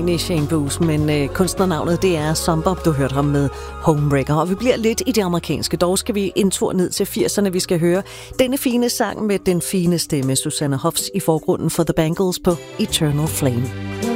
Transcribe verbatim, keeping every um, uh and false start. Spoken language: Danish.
egentlig Shane Boos, men øh, kunstnernavnet det er Zomber. Du hørte ham med Homewrecker. Og vi bliver lidt i det amerikanske. Dog skal vi en tur ned til firserne. Vi skal høre denne fine sang med den fine stemme Susanne Hoffs i forgrunden for The Bangles på Eternal Flame.